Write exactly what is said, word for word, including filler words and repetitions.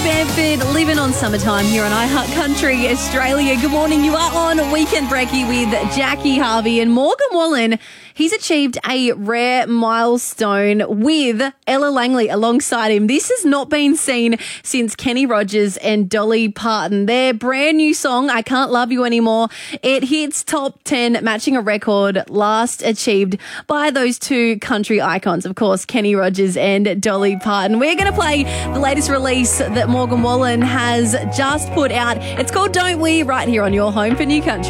Bamford, living on summertime here on iHeart Country Australia. Good morning. You are on Weekend Brekkie with Jackie Harvey and Morgan Wallen. He's achieved a rare milestone with Ella Langley alongside him. This has not been seen since Kenny Rogers and Dolly Parton. Their brand new song, I Can't Love You Anymore, it hits top ten, matching a record last achieved by those two country icons, of course, Kenny Rogers and Dolly Parton. We're going to play the latest release that Morgan Wallen has just put out. It's called Don't We, right here on your home for New Country.